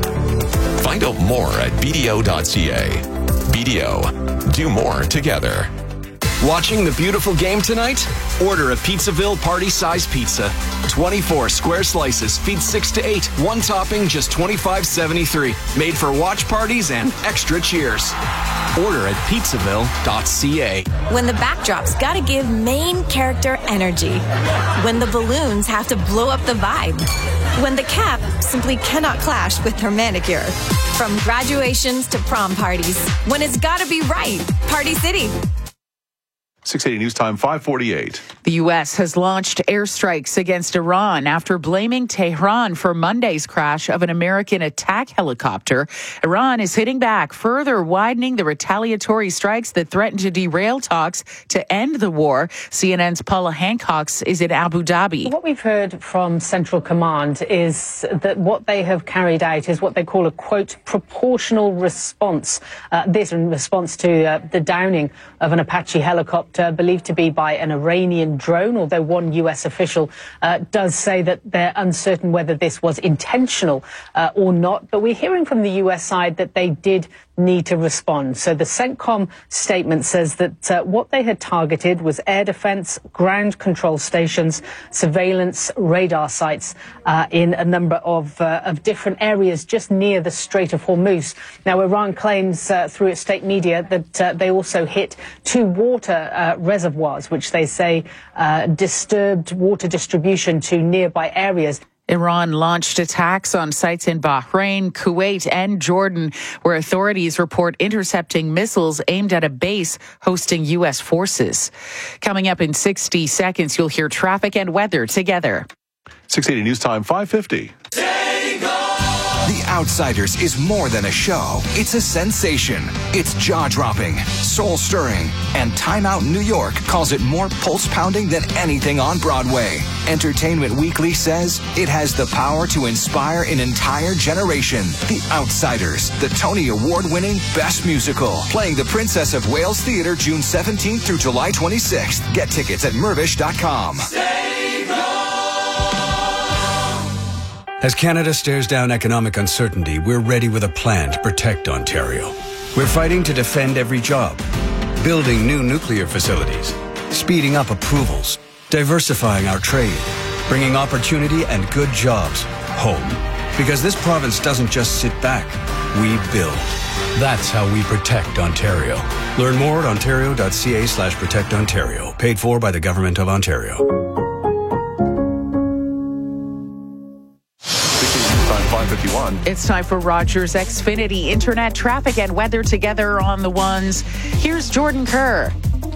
Find out more at b d o dot c a. B D O, do more together. Watching the beautiful game tonight? Order a Pizzaville party-size pizza. twenty-four square slices, feed six to eight. One topping, just twenty-five seventy-three. Made for watch parties and extra cheers. Order at pizzaville dot c a. When the backdrop's gotta give main character energy. When the balloons have to blow up the vibe. When the cap simply cannot clash with her manicure. From graduations to prom parties. When it's gotta be right. Party City. six eighty News Time, five forty-eight. The U S has launched airstrikes against Iran after blaming Tehran for Monday's crash of an American attack helicopter. Iran is hitting back, further widening the retaliatory strikes that threaten to derail talks to end the war. C N N's Paula Hancocks is in Abu Dhabi. What we've heard from Central Command is that what they have carried out is what they call a, quote, proportional response. Uh, this in response to uh, the downing of an Apache helicopter believed to be by an Iranian drone, although one U S official uh, does say that they're uncertain whether this was intentional uh, or not. But we're hearing from the U S side that they did need to respond. So the CENTCOM statement says that uh, what they had targeted was air defense, ground control stations, surveillance, radar sites uh, in a number of, uh, of different areas just near the Strait of Hormuz. Now, Iran claims uh, through its state media that uh, they also hit two water uh, reservoirs, which they say uh, disturbed water distribution to nearby areas. Iran launched attacks on sites in Bahrain, Kuwait, and Jordan, where authorities report intercepting missiles aimed at a base hosting U S forces. Coming up in sixty seconds, you'll hear traffic and weather together. six eighty News Time, five fifty. The Outsiders is more than a show. It's a sensation. It's jaw-dropping, soul-stirring, and Time Out New York calls it more pulse-pounding than anything on Broadway. Entertainment Weekly says it has the power to inspire an entire generation. The Outsiders, the Tony Award-winning Best Musical, playing the Princess of Wales Theatre June seventeenth through July twenty-sixth. Get tickets at mervish dot com. As Canada stares down economic uncertainty, we're ready with a plan to protect Ontario. We're fighting to defend every job, building new nuclear facilities, speeding up approvals, diversifying our trade, bringing opportunity and good jobs home. Because this province doesn't just sit back, we build. That's how we protect Ontario. Learn more at ontario dot c a slash protect Ontario. Paid for by the Government of Ontario. It's time for Rogers Xfinity Internet traffic and weather together on the ones. Here's Jordan Kerr.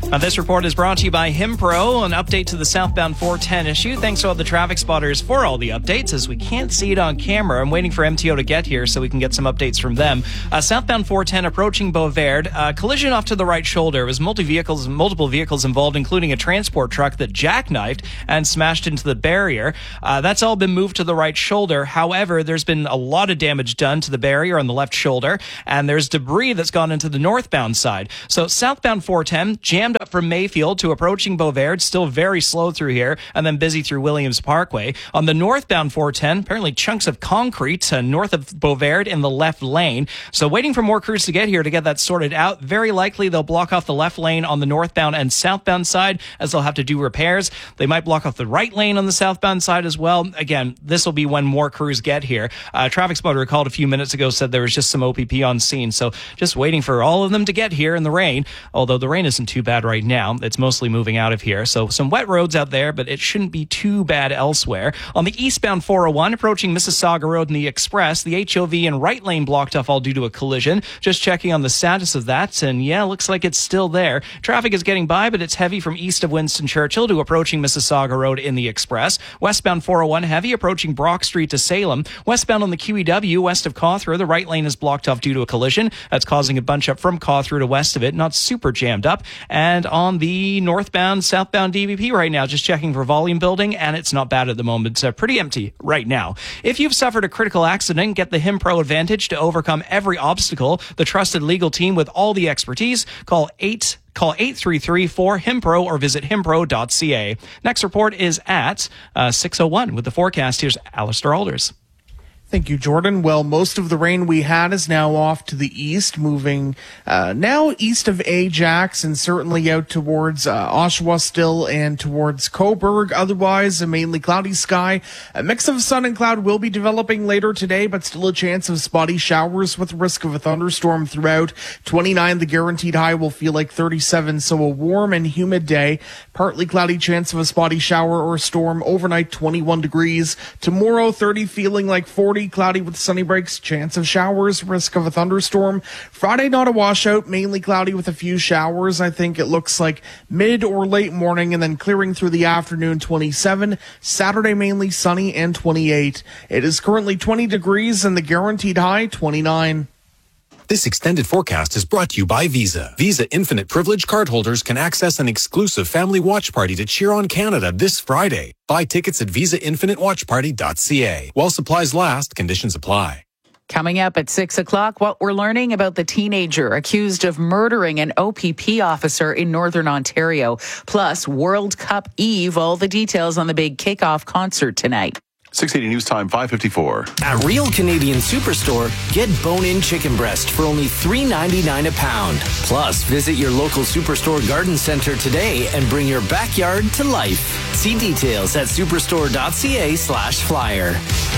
Uh, this report is brought to you by Himpro, an update to the southbound four ten issue. Thanks to all the traffic spotters for all the updates, as we can't see it on camera. I'm waiting for M T O to get here so we can get some updates from them. Uh, southbound four ten approaching Beauverde. Uh, collision off to the right shoulder. There was multi vehicles, multiple vehicles involved, including a transport truck that jackknifed and smashed into the barrier. Uh, that's all been moved to the right shoulder. However, there's been a lot of damage done to the barrier on the left shoulder, and there's debris that's gone into the northbound side. So southbound four ten jammed up from Mayfield to approaching Beauverde, still very slow through here, and then busy through Williams Parkway. On the northbound four ten, apparently chunks of concrete uh, north of Beauverde in the left lane. So waiting for more crews to get here to get that sorted out. Very likely they'll block off the left lane on the northbound and southbound side, as they'll have to do repairs. They might block off the right lane on the southbound side as well. Again, this will be when more crews get here. Uh, traffic spotter called a few minutes ago, said there was just some O P P on scene. So just waiting for all of them to get here in the rain, although the rain isn't too bad right now. It's mostly moving out of here. So some wet roads out there, but it shouldn't be too bad elsewhere. On the eastbound four oh one, approaching Mississauga Road and the Express, the H O V and right lane blocked off all due to a collision. Just checking on the status of that, and yeah, looks like it's still there. Traffic is getting by, but it's heavy from east of Winston Churchill to approaching Mississauga Road in the Express. Westbound four oh one heavy, approaching Brock Street to Salem. Westbound on the Q E W, west of Cawthra, the right lane is blocked off due to a collision. That's causing a bunch up from Cawthra to west of it, not super jammed up. And on the northbound, southbound D V P right now, just checking for volume building, and it's not bad at the moment. It's uh, pretty empty right now. If you've suffered a critical accident, get the Himpro Advantage to overcome every obstacle. The trusted legal team with all the expertise. Call eight Call eight three three, four, HIMPRO or visit himpro dot c a. Next report is at uh, six oh one with the forecast. Here's Alistair Alders. Thank you, Jordan. Well, most of the rain we had is now off to the east, moving uh, now east of Ajax and certainly out towards uh, Oshawa still and towards Cobourg. Otherwise, a mainly cloudy sky. A mix of sun and cloud will be developing later today, but still a chance of spotty showers with risk of a thunderstorm throughout. twenty-nine, the guaranteed high will feel like thirty-seven, so a warm and humid day. Partly cloudy chance of a spotty shower or storm overnight, twenty-one degrees. Tomorrow, thirty, feeling like forty. Cloudy with sunny breaks, chance of showers, risk of a thunderstorm. Friday, not a washout, mainly cloudy with a few showers. I think it looks like mid or late morning and then clearing through the afternoon, twenty-seven. Saturday, mainly sunny and twenty-eight. It is currently twenty degrees and the guaranteed high, twenty-nine. This extended forecast is brought to you by Visa. Visa Infinite Privilege cardholders can access an exclusive family watch party to cheer on Canada this Friday. Buy tickets at visa infinite watch party dot c a. While supplies last, conditions apply. Coming up at six o'clock, what we're learning about the teenager accused of murdering an O P P officer in Northern Ontario. Plus, World Cup Eve, all the details on the big kickoff concert tonight. six eighty News Time, five fifty-four. At Real Canadian Superstore, get bone-in chicken breast for only three ninety-nine a pound. Plus, visit your local Superstore garden center today and bring your backyard to life. See details at superstore dot c a slash flyer.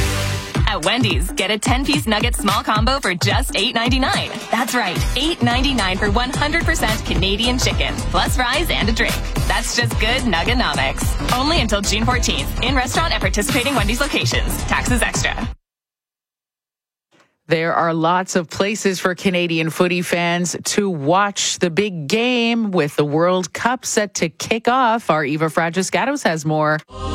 At Wendy's, get a ten-piece nugget small combo for just eight ninety-nine. That's right, eight ninety-nine for one hundred percent Canadian chicken, plus fries and a drink. That's just good Nuggenomics. Only until June fourteenth. In restaurant at participating Wendy's locations. Taxes extra. There are lots of places for Canadian footy fans to watch the big game with the World Cup set to kick off. Our Eva Fragiscatos has more.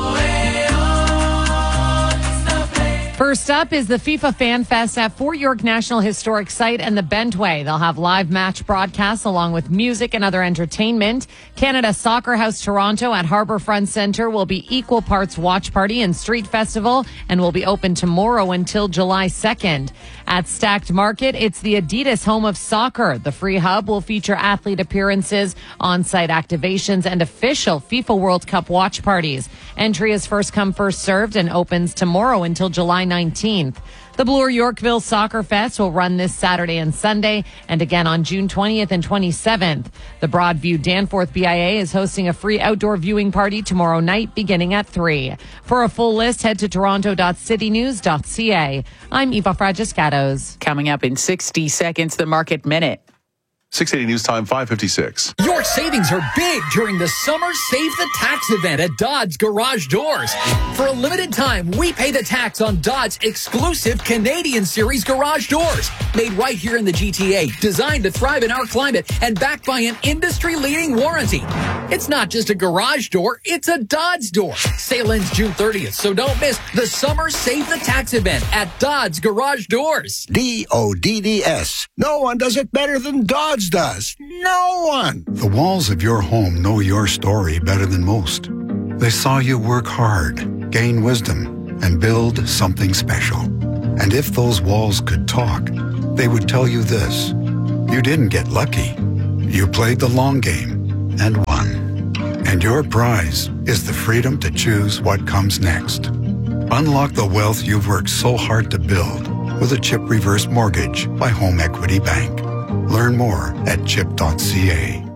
First up is the FIFA Fan Fest at Fort York National Historic Site and the Bentway. They'll have live match broadcasts along with music and other entertainment. Canada Soccer House Toronto at Harbourfront Centre will be equal parts watch party and street festival and will be open tomorrow until July second. At Stacked Market, it's the Adidas home of soccer. The free hub will feature athlete appearances, on-site activations, and official FIFA World Cup watch parties. Entry is first come, first served and opens tomorrow until July nineteenth. The Bloor Yorkville Soccer Fest will run this Saturday and Sunday and again on June twentieth and twenty-seventh. The Broadview Danforth B I A is hosting a free outdoor viewing party tomorrow night beginning at three. For a full list, head to toronto dot city news dot c a. I'm Eva Fragiscatos. Coming up in sixty seconds, the Market Minute. six eighty News Time, five fifty-six. Your savings are big during the Summer Save the Tax event at Dodds Garage Doors. For a limited time, we pay the tax on Dodds exclusive Canadian Series garage doors. Made right here in the G T A, designed to thrive in our climate, and backed by an industry-leading warranty. It's not just a garage door, it's a Dodds door. Sale ends June thirtieth, so don't miss the Summer Save the Tax event at Dodds Garage Doors. D O D D S. No one does it better than Dodds does. No one. The walls of your home know your story better than most. They saw you work hard, gain wisdom, and build something special. And if those walls could talk, they would tell you this. You didn't get lucky. You played the long game and won. And your prize is the freedom to choose what comes next. Unlock the wealth you've worked so hard to build with a CHIP reverse mortgage by Home Equity Bank. Learn more at chip dot c a.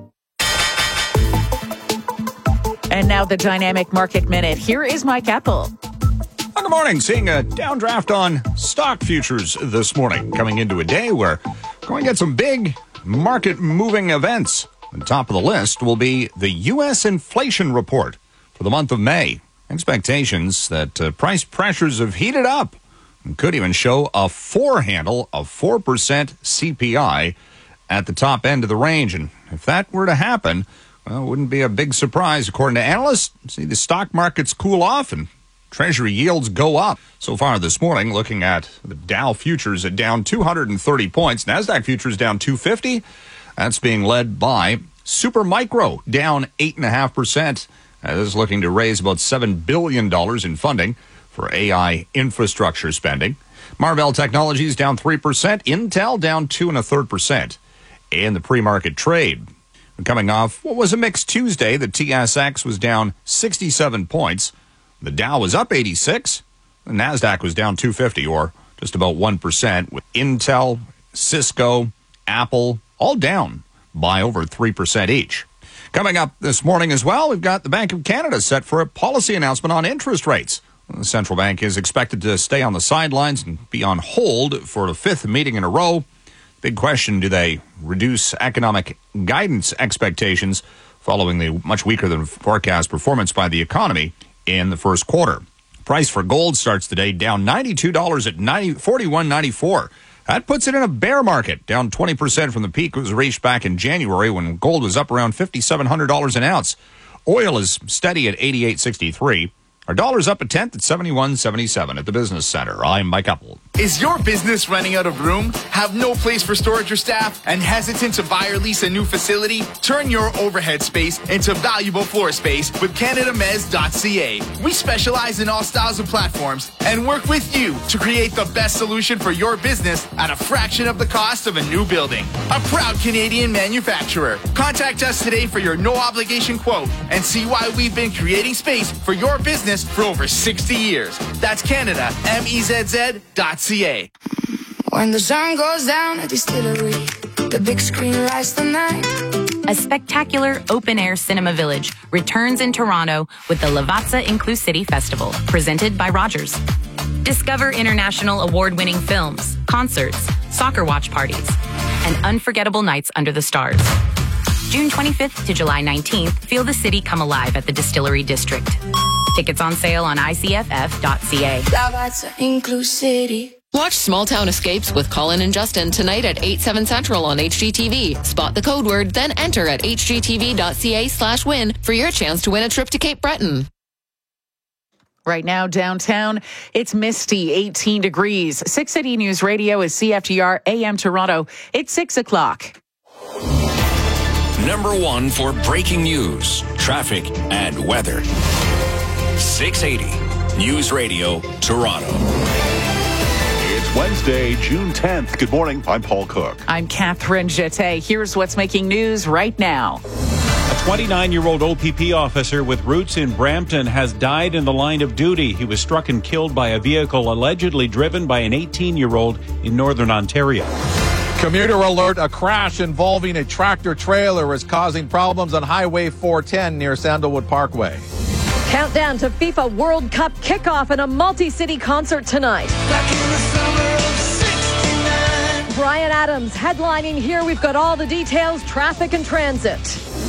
And now the Dynamic Market Minute. Here is Mike Apple. Well, good morning. Seeing a downdraft on stock futures this morning, coming into a day where we're going to get some big market-moving events. On top of the list will be the U S inflation report for the month of May. Expectations that uh, price pressures have heated up and could even show a four handle of four percent C P I at the top end of the range. And if that were to happen, well, it wouldn't be a big surprise. According to analysts, see the stock markets cool off and Treasury yields go up. So far this morning, looking at the Dow futures at down two hundred thirty points, NASDAQ futures down two hundred fifty. That's being led by Supermicro, down eight point five percent. That is looking to raise about seven billion dollars in funding for A I infrastructure spending. Marvell Technologies down three percent. Intel down two point three percent. In the pre-market trade, coming off what was a mixed Tuesday, the T S X was down sixty-seven points. The Dow was up eighty-six. The NASDAQ was down two hundred fifty, or just about one percent, with Intel, Cisco, Apple, all down by over three percent each. Coming up this morning as well, we've got the Bank of Canada set for a policy announcement on interest rates. The central bank is expected to stay on the sidelines and be on hold for the fifth meeting in a row. Big question, do they reduce economic guidance expectations following the much weaker than forecast performance by the economy in the first quarter? Price for gold starts today down ninety-two dollars at forty-one ninety-four. That puts it in a bear market, down twenty percent from the peak it was reached back in January when gold was up around five thousand seven hundred dollars an ounce. Oil is steady at eighty-eight sixty-three. Our dollar's up a tenth at seventy-one seventy-seven at the Business Center. I'm Mike Apple. Is your business running out of room? Have no place for storage or staff? And hesitant to buy or lease a new facility? Turn your overhead space into valuable floor space with Canada Mez dot C A. We specialize in all styles of platforms and work with you to create the best solution for your business at a fraction of the cost of a new building. A proud Canadian manufacturer. Contact us today for your no-obligation quote and see why we've been creating space for your business for over sixty years. That's Canada M E Z Z dot C A. When the sun goes down at Distillery, the big screen lights the night. A spectacular open-air cinema village returns in Toronto with the Lavazza Inclusivity Festival, presented by Rogers. Discover international award-winning films, concerts, soccer watch parties, and unforgettable nights under the stars. June twenty-fifth to July nineteenth, feel the city come alive at the Distillery District. Tickets on sale on I C F F dot C A. Lavazza Inclusivity. Watch Small Town Escapes with Colin and Justin tonight at eight, seven Central on H G T V. Spot the code word, then enter at H G T V dot C A slash win for your chance to win a trip to Cape Breton. Right now, downtown, it's misty, eighteen degrees. six eighty News Radio is C F T R A M Toronto. It's six o'clock. Number one for breaking news, traffic, and weather. six eighty News Radio, Toronto. It's Wednesday, June tenth. Good morning. I'm Paul Cook. I'm Catherine Jeté. Here's what's making news right now. A twenty-nine-year-old O P P officer with roots in Brampton has died in the line of duty. He was struck and killed by a vehicle allegedly driven by an eighteen-year-old in Northern Ontario. Commuter alert, a crash involving a tractor trailer is causing problems on Highway four ten near Sandalwood Parkway. Countdown to FIFA World Cup kickoff and a multi-city concert tonight. Ryan Adams headlining here. We've got all the details, traffic and transit.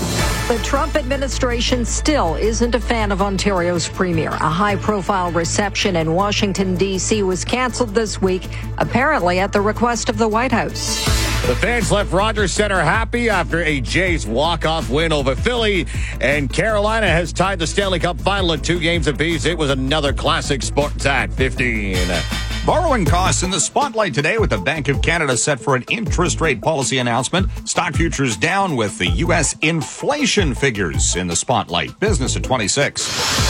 The Trump administration still isn't a fan of Ontario's premier. A high-profile reception in Washington, D C was canceled this week, apparently at the request of the White House. The fans left Rogers Center happy after a Jays walk-off win over Philly, and Carolina has tied the Stanley Cup final at two games apiece. It was another classic Sportsnet fifteen. Borrowing costs in the spotlight today with the Bank of Canada set for an interest rate policy announcement. Stock futures down with the U S inflation figures in the spotlight. Business at twenty-six.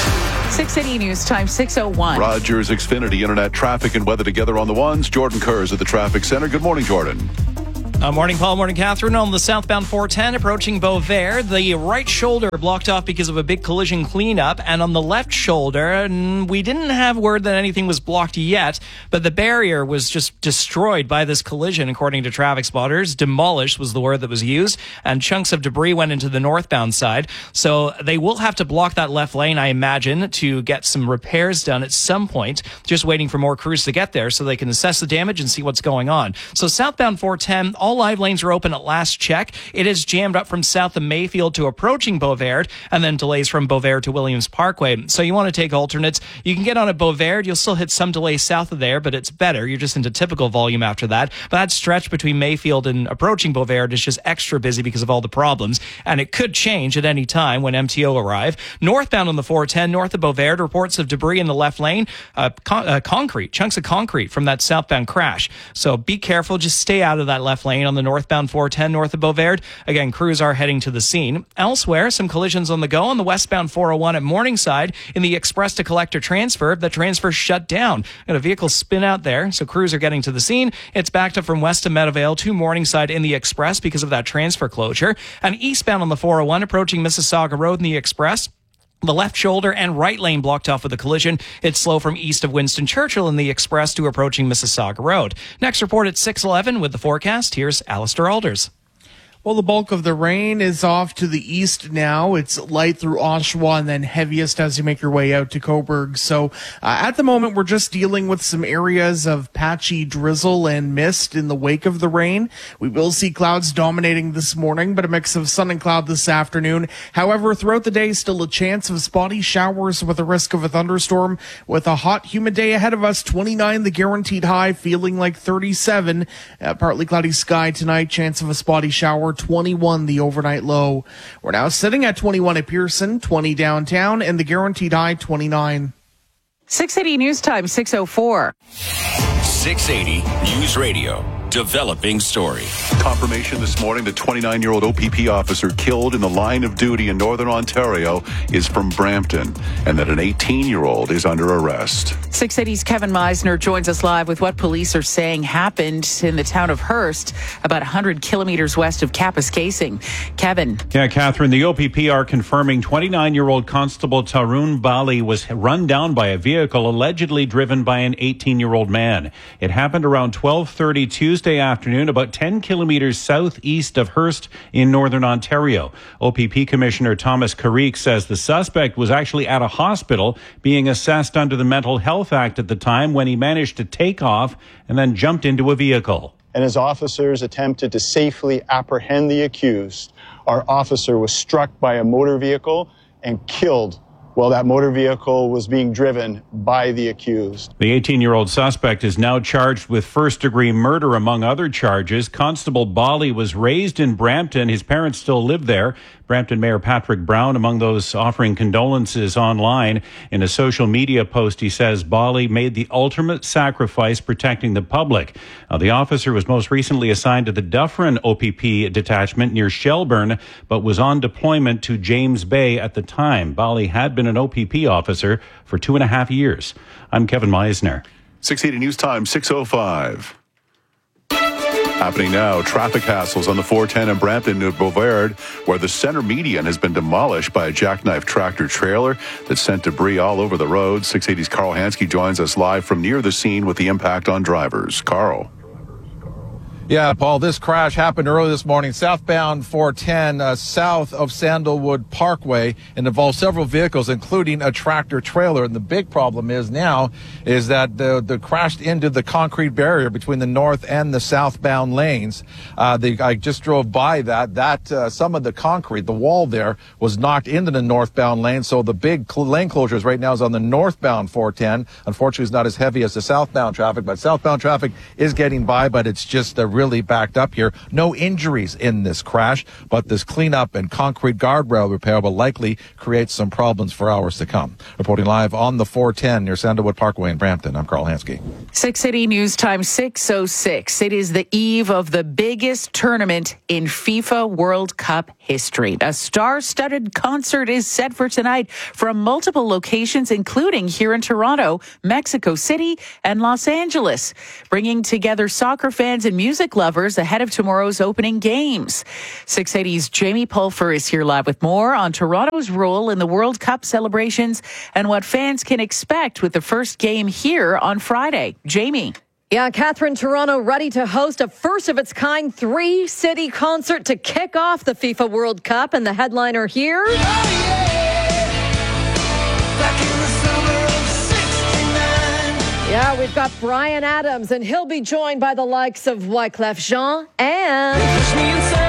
six eighty News Time, six oh one. Rogers Xfinity Internet traffic and weather together on the ones. Jordan Kurz at the traffic center. Good morning, Jordan. Uh, morning, Paul. Morning, Catherine. On the southbound four ten approaching Beauvais, the right shoulder blocked off because of a big collision cleanup. And on the left shoulder, we didn't have word that anything was blocked yet, but the barrier was just destroyed by this collision, according to traffic spotters. Demolished was the word that was used, and chunks of debris went into the northbound side. So they will have to block that left lane, I imagine, to get some repairs done at some point. Just waiting for more crews to get there so they can assess the damage and see what's going on. So southbound four ten, all live lanes are open at last check. It is jammed up from south of Mayfield to approaching Beauvais, and then delays from Beauvais to Williams Parkway. So you want to take alternates. You can get on at Beauvais. You'll still hit some delays south of there, but it's better. You're just into typical volume after that. But that stretch between Mayfield and approaching Beauvais is just extra busy because of all the problems, and it could change at any time when M T O arrive. Northbound on the four ten, north of Beauvais, reports of debris in the left lane, uh, con- uh, concrete, chunks of concrete from that southbound crash. So be careful. Just stay out of that left lane on the northbound four ten north of Beauvais. Again, crews are heading to the scene. Elsewhere, some collisions on the go on the westbound four oh one at Morningside in the express to collector transfer. The transfer shut down. Got a vehicle spin out there, so crews are getting to the scene. It's backed up from west of Meadowvale to Morningside in the express because of that transfer closure. And eastbound on the four oh one approaching Mississauga Road in the express. The left shoulder and right lane blocked off with a collision. It's slow from east of Winston Churchill in the express to approaching Mississauga Road. Next report at six eleven with the forecast. Here's Alistair Alders. Well, the bulk of the rain is off to the east now. It's light through Oshawa and then heaviest as you make your way out to Cobourg. So uh, at the moment, we're just dealing with some areas of patchy drizzle and mist in the wake of the rain. We will see clouds dominating this morning, but a mix of sun and cloud this afternoon. However, throughout the day, still a chance of spotty showers with a risk of a thunderstorm. With a hot, humid day ahead of us, twenty-nine the guaranteed high, feeling like thirty-seven. Uh, partly cloudy sky tonight, chance of a spotty shower. twenty-one the overnight low. We're now sitting at twenty-one at Pearson, twenty downtown, and the guaranteed high twenty-nine. six eighty News Time, six oh four. six eighty News Radio. Developing story. Confirmation this morning the twenty-nine-year-old O P P officer killed in the line of duty in Northern Ontario is from Brampton, and that an eighteen-year-old is under arrest. six eighty's Kevin Meisner joins us live with what police are saying happened in the town of Hearst, about one hundred kilometers west of Kapuskasing. Kevin. Yeah, Catherine, the O P P are confirming twenty-nine-year-old Constable Tarun Bali was run down by a vehicle allegedly driven by an eighteen-year-old man. It happened around twelve thirty Tuesday afternoon, about ten kilometers southeast of Hearst in Northern Ontario. O P P Commissioner Thomas Carrick says the suspect was actually at a hospital being assessed under the Mental Health Act at the time when he managed to take off and then jumped into a vehicle. And as officers attempted to safely apprehend the accused, our officer was struck by a motor vehicle and killed while that motor vehicle was being driven by the accused. The eighteen-year-old suspect is now charged with first-degree murder, among other charges. Constable Bali was raised in Brampton. His parents still live there. Brampton Mayor Patrick Brown among those offering condolences online. In a social media post, he says Bali made the ultimate sacrifice protecting the public. Now, the officer was most recently assigned to the Dufferin O P P detachment near Shelburne, but was on deployment to James Bay at the time. Bali had been an O P P officer for two and a half years. I'm Kevin Meisner. six eighty News Time, six oh five. Happening now, traffic hassles on the four ten in Brampton near Beauvais, where the center median has been demolished by a jackknife tractor trailer that sent debris all over the road. six eighty's Carl Hansky joins us live from near the scene with the impact on drivers. Carl. Yeah, Paul, this crash happened early this morning, southbound four ten, uh, south of Sandalwood Parkway, and involved several vehicles, including a tractor trailer. And the big problem is now is that the, the crashed into the concrete barrier between the north and the southbound lanes. Uh, the, I just drove by that. That uh, some of the concrete, the wall there, was knocked into the northbound lane. So the big cl- lane closures right now is on the northbound four ten. Unfortunately, it's not as heavy as the southbound traffic, but southbound traffic is getting by, but it's just a really backed up here. No injuries in this crash, but this cleanup and concrete guardrail repair will likely create some problems for hours to come. Reporting live on the four ten near Sandalwood Parkway in Brampton, I'm Carl Hansky. six eighty News Time six oh six. It is the eve of the biggest tournament in FIFA World Cup history. A star-studded concert is set for tonight from multiple locations, including here in Toronto, Mexico City, and Los Angeles, bringing together soccer fans and music lovers ahead of tomorrow's opening games. six eighty's Jamie Pulfer is here live with more on Toronto's role in the World Cup celebrations and what fans can expect with the first game here on Friday. Jamie. Yeah, Catherine, Toronto ready to host a first-of-its-kind three-city concert to kick off the FIFA World Cup, and the headliner here... Oh, yeah. Yeah, we've got Bryan Adams, and he'll be joined by the likes of Wyclef Jean and...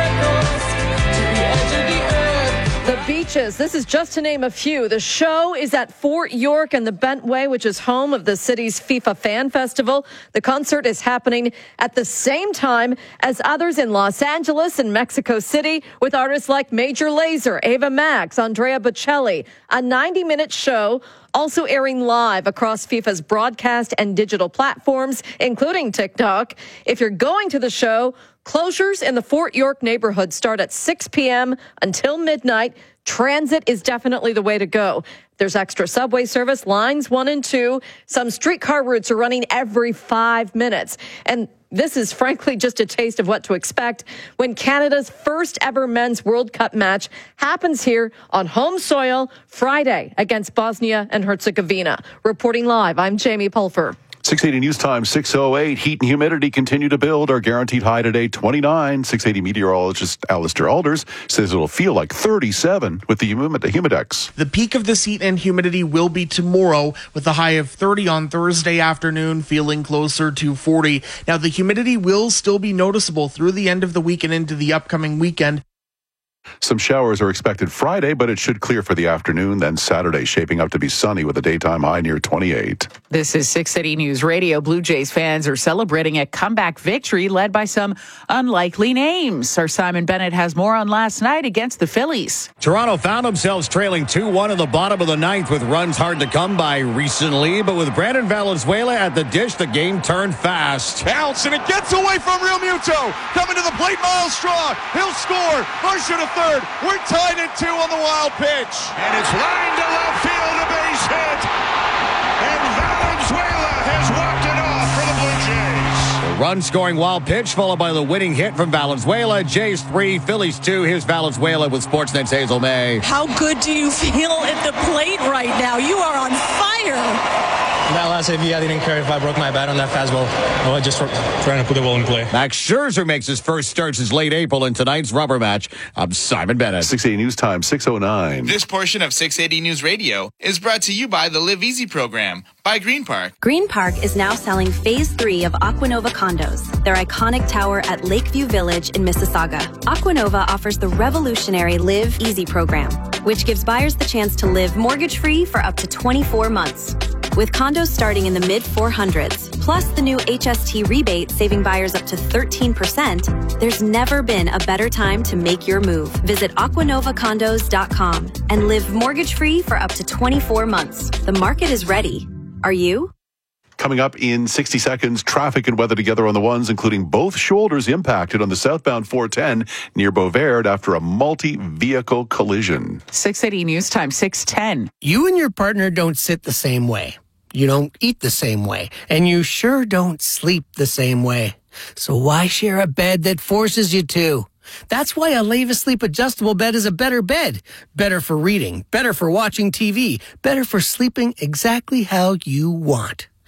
The Beaches. This is just to name a few. The show is at Fort York and the Bentway, which is home of the city's FIFA Fan Festival. The concert is happening at the same time as others in Los Angeles and Mexico City, with artists like Major Lazer, Ava Max, Andrea Bocelli. A ninety-minute show also airing live across FIFA's broadcast and digital platforms, including TikTok. If you're going to the show, closures in the Fort York neighborhood start at six p.m. until midnight. Transit is definitely the way to go. There's extra subway service, lines one and two. Some streetcar routes are running every five minutes. And this is frankly just a taste of what to expect when Canada's first ever men's World Cup match happens here on home soil Friday against Bosnia and Herzegovina. Reporting live, I'm Jamie Pulfer. six eighty News Time, six oh eight. Heat and humidity continue to build. Our guaranteed high today, twenty-nine. six eighty meteorologist Alistair Alders says it'll feel like thirty-seven with the humid- Humidex. The peak of this heat and humidity will be tomorrow, with a high of thirty on Thursday afternoon, feeling closer to forty. Now, the humidity will still be noticeable through the end of the week and into the upcoming weekend. Some showers are expected Friday, but it should clear for the afternoon. Then Saturday shaping up to be sunny with a daytime high near twenty-eight. This is six eighty News Radio. Blue Jays fans are celebrating a comeback victory led by some unlikely names. Our Simon Bennett has more on last night against the Phillies. Toronto found themselves trailing two one in the bottom of the ninth with runs hard to come by recently. But with Brandon Valenzuela at the dish, the game turned fast. Bounce, and it gets away from Real Muto. Coming to the plate, Miles Straw. He'll score. Marcia to third. We're tied at two on the wild pitch. And it's lined to left field, a base hit. And Valenzuela has walked it off for the Blue Jays. The run-scoring wild pitch followed by the winning hit from Valenzuela. Jays three, Phillies two. Here's Valenzuela with Sportsnet's Hazel May. How good do you feel at the plate right now? You are on fire. That last A B, I didn't care if I broke my bat on that fastball. I was just trying to put the ball in play. Max Scherzer makes his first start since late April in tonight's rubber match. I'm Simon Bennett. six eighty News Time, six oh nine. This portion of six eighty News Radio is brought to you by the Live Easy program by Green Park. Green Park is now selling phase three of Aquanova condos, their iconic tower at Lakeview Village in Mississauga. Aquanova offers the revolutionary Live Easy program, which gives buyers the chance to live mortgage-free for up to twenty-four months. With condos starting in the mid four hundreds, plus the new H S T rebate saving buyers up to thirteen percent, there's never been a better time to make your move. Visit aquanova condos dot com and live mortgage-free for up to twenty-four months. The market is ready. Are you? Coming up in sixty seconds, traffic and weather together on the ones, including both shoulders impacted on the southbound four ten near Beauvert after a multi-vehicle collision. six eighty News Time, six ten. You and your partner don't sit the same way. You don't eat the same way. And you sure don't sleep the same way. So why share a bed that forces you to? That's why a Leva Sleep adjustable bed is a better bed. Better for reading, better for watching T V, better for sleeping exactly how you want.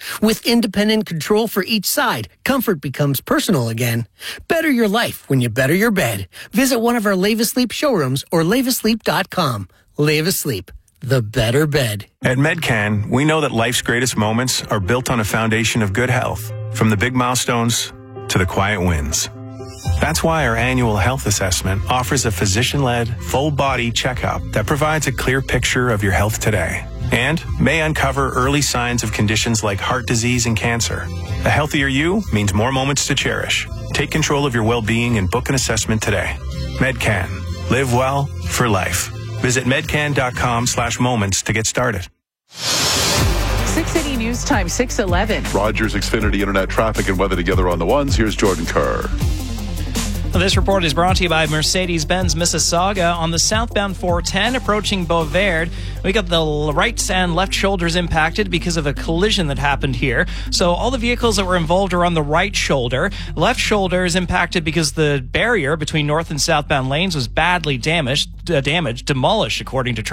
With independent control for each side, comfort becomes personal again. Better your life when you better your bed. Visit one of our Lave Asleep showrooms or lave asleep dot com. Lave Asleep, the better bed. At Medcan, we know that life's greatest moments are built on a foundation of good health, from the big milestones to the quiet wins. That's why our annual health assessment offers a physician-led, full-body checkup that provides a clear picture of your health today and may uncover early signs of conditions like heart disease and cancer. A healthier you means more moments to cherish. Take control of your well-being and book an assessment today. Medcan. Live well for life. Visit medcan.com slash moments to get started. six eighty News Time, six eleven. Rogers Xfinity Internet traffic and weather together on the ones. Here's Jordan Kerr. This report is brought to you by Mercedes-Benz Mississauga. On the southbound four ten approaching Beauvert, we got the right and left shoulders impacted because of a collision that happened here. So all the vehicles that were involved are on the right shoulder. Left shoulder is impacted because the barrier between north and southbound lanes was badly damaged, uh, damaged, demolished, according to